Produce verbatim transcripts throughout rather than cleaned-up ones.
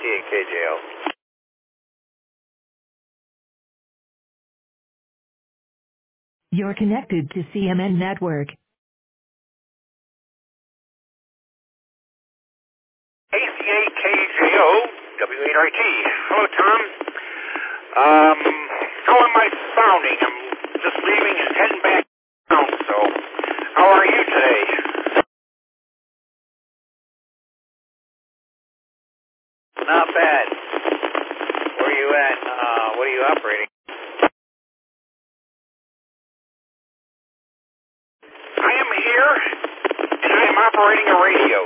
and K J O. You're connected to C M N Network. A C A K J O, W eight R T. Hello, Tom. Um, how am I sounding? I'm just leaving and heading back down, so how are you today? Not bad. Where are you at? Uh, what are you operating? I am here, and I am operating a radio.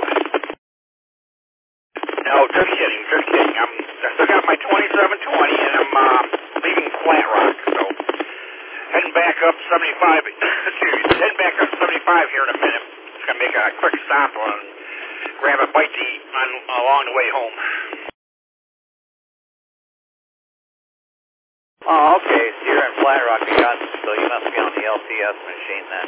No, just kidding, just kidding. I'm, I still got my twenty-seven twenty, and I'm uh, leaving Flat Rock, so heading back up seventy-five, excuse me, heading back up seventy-five here in a minute. Just going to make a quick stop and grab a bite to eat on, along the way home. Oh, okay. So you're in Flat Rock, Wisconsin, so you must be on the L T S machine then.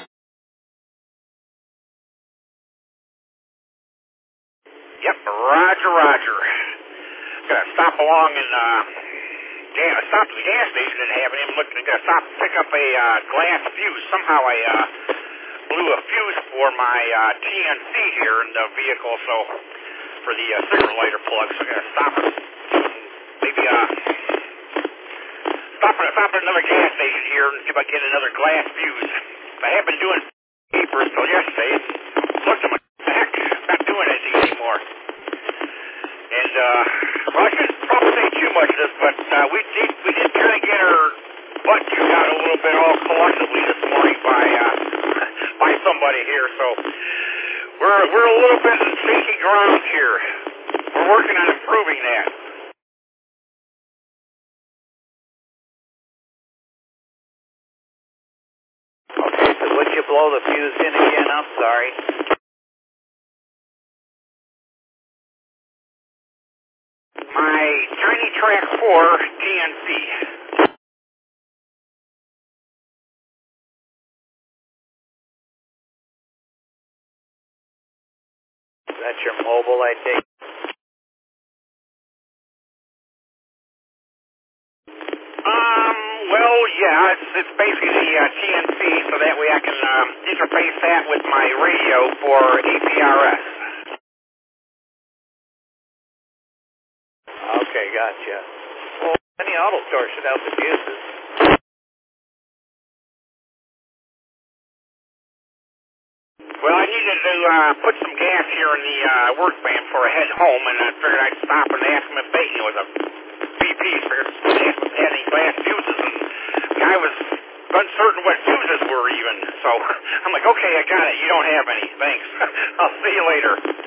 Yep, roger, roger. Gonna stop along and, uh, gas, stop at the gas station and have him look, gonna stop and pick up a, uh, glass fuse. Somehow I, uh, blew a fuse for my, uh, T N C here in the vehicle, so, for the, uh, cigarette lighter plug, so I'm gonna stop it. Maybe, uh, stop at, stop at another gas station here and see if I can get another glass fuse. I have been doing papers till yesterday. Looked at my heck, not doing anything anymore. And, uh, well, I shouldn't probably say too much of this, but, uh, we did, we did kind of get our butt chewed out a little bit all collectively this morning by, uh, by somebody here, so we're, we're a little bit in shaky ground here. We're working on improving that. Okay, so would you blow the fuse in again? I'm sorry. My Tiny Track four T N C. That's your mobile, I take. Um, well, yeah, it's, it's basically the uh, T N C, so that way I can um, interface that with my radio for A P R S. Okay, gotcha. Well, any auto store should have the fuses. Well, I needed to uh, put some gas here in the uh, work van before I head home, and I figured I'd stop and ask him if they, you know, was a B P, figured I'd ask him if they had any glass fuses, and the guy was uncertain what fuses were even, so I'm like, okay, I got it, you don't have any, thanks. I'll see you later.